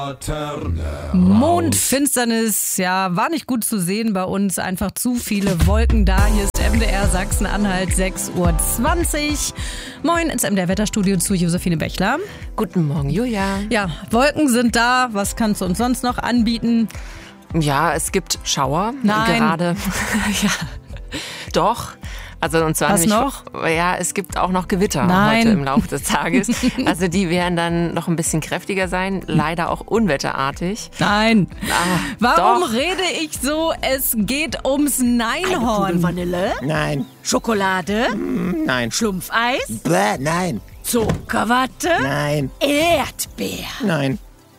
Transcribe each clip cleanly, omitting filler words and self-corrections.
Mondfinsternis, ja, war nicht gut zu sehen bei uns. Einfach zu viele Wolken da. Hier ist MDR Sachsen-Anhalt, 6:20 Uhr. Moin ins MDR Wetterstudio zu Josephine Bechler. Guten Morgen, Julia. Ja, Wolken sind da. Was kannst du uns sonst noch anbieten? Ja, es gibt Schauer. Nein. Gerade. Ja, doch. Also und zwar Was nämlich, noch? Ja, es gibt auch noch Gewitter Nein. heute im Laufe des Tages. Also die werden dann noch ein bisschen kräftiger sein, leider auch unwetterartig. Nein. Warum doch. rede ich so? Es geht ums Neinhorn. Kugel Vanille? Nein. Schokolade? Nein. Schlumpfeis? Bäh, nein. Zuckerwatte? Nein. Erdbeer? Nein.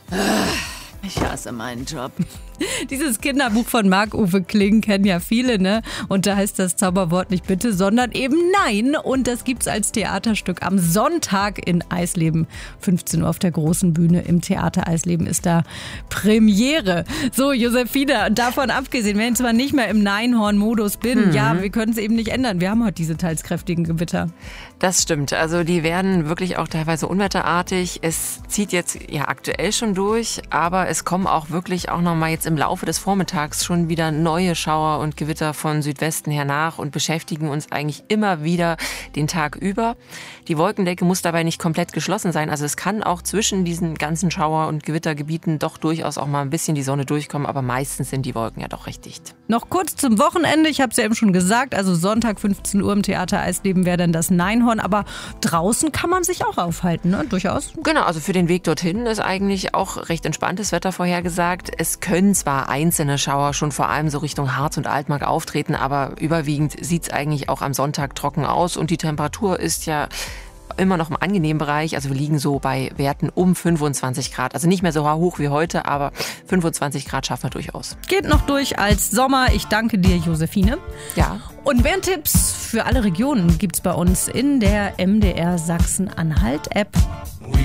Ich hasse meinen Job. Dieses Kinderbuch von Marc-Uwe Kling kennen ja viele, ne? Und da heißt das Zauberwort nicht bitte, sondern eben nein. Und das gibt's als Theaterstück am Sonntag in Eisleben. 15 Uhr auf der großen Bühne im Theater Eisleben ist da Premiere. So, Josephine, davon abgesehen, wenn ich zwar nicht mehr im Neinhorn-Modus bin, ja, wir können es eben nicht ändern. Wir haben heute diese teils kräftigen Gewitter. Das stimmt. Also die werden wirklich auch teilweise unwetterartig. Es zieht jetzt ja aktuell schon durch, aber es kommen auch wirklich auch noch mal jetzt im Laufe des Vormittags schon wieder neue Schauer und Gewitter von Südwesten her nach und beschäftigen uns eigentlich immer wieder den Tag über. Die Wolkendecke muss dabei nicht komplett geschlossen sein. Also es kann auch zwischen diesen ganzen Schauer- und Gewittergebieten doch durchaus auch mal ein bisschen die Sonne durchkommen, aber meistens sind die Wolken ja doch recht dicht. Noch kurz zum Wochenende, ich habe es ja eben schon gesagt, also Sonntag 15 Uhr im Theater Eisleben wäre dann das Neinhorn, aber draußen kann man sich auch aufhalten, ne? Durchaus. Genau, also für den Weg dorthin ist eigentlich auch recht entspanntes Wetter vorhergesagt. Es können zwar einzelne Schauer schon vor allem so Richtung Harz und Altmark auftreten, aber überwiegend sieht es eigentlich auch am Sonntag trocken aus und die Temperatur ist ja immer noch im angenehmen Bereich. Also wir liegen so bei Werten um 25 Grad. Also nicht mehr so hoch wie heute, aber 25 Grad schaffen wir durchaus. Geht noch durch als Sommer. Ich danke dir, Josephine. Ja. Und mehr Tipps für alle Regionen gibt's bei uns in der MDR Sachsen-Anhalt-App.